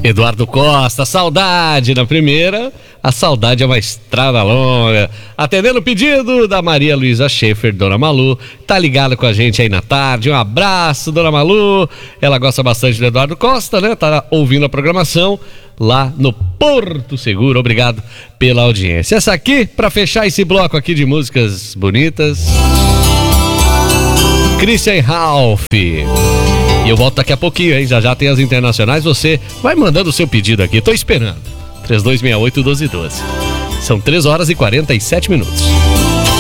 Eduardo Costa, saudade na primeira, a saudade é uma estrada longa. Atendendo o pedido da Maria Luísa Schaefer, Dona Malu, tá ligada com a gente aí na tarde. Um abraço, Dona Malu. Ela gosta bastante do Eduardo Costa, né? Tá ouvindo a programação lá no Porto Seguro. Obrigado pela audiência. Essa aqui, pra fechar esse bloco aqui de músicas bonitas, Christian Ralph. E eu volto daqui a pouquinho, hein? Já tem as internacionais. Você vai mandando o seu pedido aqui. Tô esperando. 3268-1212. São 3 horas e 47 minutos.